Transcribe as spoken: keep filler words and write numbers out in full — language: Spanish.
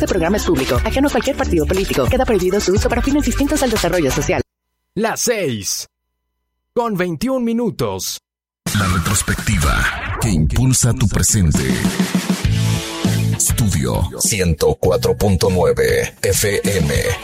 Este programa es público, ajeno a cualquier partido político. Queda prohibido su uso para fines distintos al desarrollo social. Las seis, con veintiún minutos. La retrospectiva que impulsa tu presente. Estudio ciento cuatro punto nueve F M.